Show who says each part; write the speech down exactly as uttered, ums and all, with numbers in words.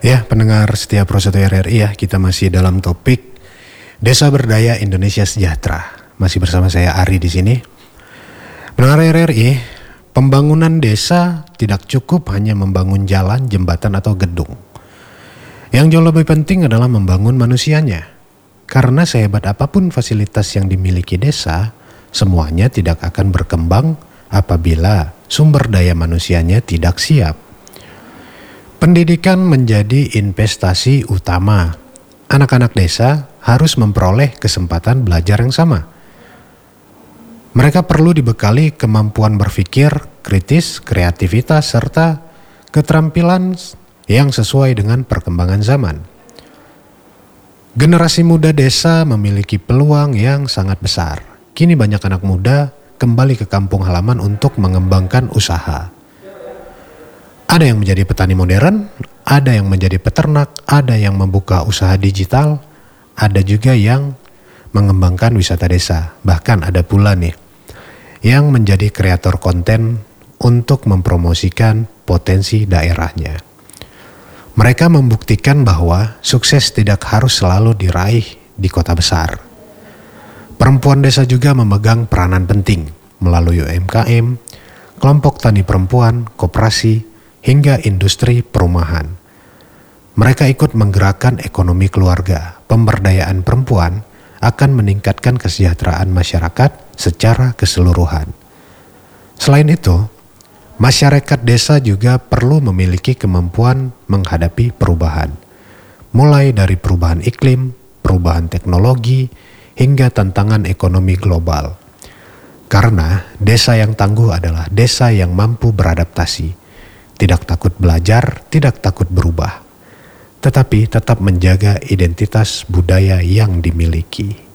Speaker 1: Ya, pendengar setiap Prosoto R R I ya, kita masih dalam topik Desa Berdaya Indonesia Sejahtera. Masih bersama saya Ari di sini. Pendengar R R I, pembangunan desa tidak cukup hanya membangun jalan, jembatan atau gedung. Yang jauh lebih penting adalah membangun manusianya. Karena sehebat apapun fasilitas yang dimiliki desa, semuanya tidak akan berkembang apabila sumber daya manusianya tidak siap. Pendidikan menjadi investasi utama. Anak-anak desa harus memperoleh kesempatan belajar yang sama. Mereka perlu dibekali kemampuan berpikir kritis, kreativitas, serta keterampilan yang sesuai dengan perkembangan zaman. Generasi muda desa memiliki peluang yang sangat besar. Kini banyak anak muda kembali ke kampung halaman untuk mengembangkan usaha. Ada yang menjadi petani modern, ada yang menjadi peternak, ada yang membuka usaha digital, ada juga yang mengembangkan wisata desa. Bahkan ada pula nih yang menjadi kreator konten untuk mempromosikan potensi daerahnya. Mereka membuktikan bahwa sukses tidak harus selalu diraih di kota besar. Perempuan desa juga memegang peranan penting melalui U M K M, kelompok tani perempuan, koperasi, hingga industri perumahan. Mereka ikut menggerakkan ekonomi keluarga. Pemberdayaan perempuan akan meningkatkan kesejahteraan masyarakat secara keseluruhan. Selain itu, masyarakat desa juga perlu memiliki kemampuan menghadapi perubahan. Mulai dari perubahan iklim, perubahan teknologi, hingga tantangan ekonomi global. Karena desa yang tangguh adalah desa yang mampu beradaptasi. Tidak takut belajar, tidak takut berubah, tetapi tetap menjaga identitas budaya yang dimiliki.